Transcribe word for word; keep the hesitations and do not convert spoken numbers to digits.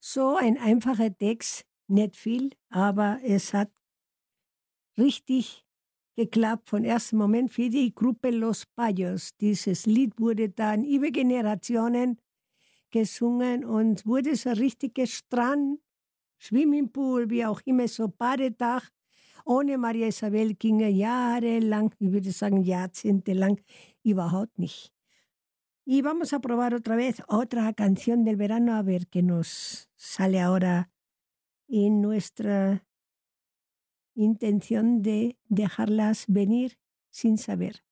So ein einfacher Text, nicht viel, aber es hat richtig geklappt von ersten Moment für die Gruppe Los Payos. Dieses Lied wurde dann über Generationen gesungen und wurde so ein richtiges Strand, Swimmingpool, wie auch immer, so Badetag. Ohne María Isabel ginge jahrelang, ich würde sagen jahrzehntelang, überhaupt nicht. Y vamos a probar otra vez otra canción del verano, a ver qué nos sale ahora en nuestra intención de dejarlas venir sin saber.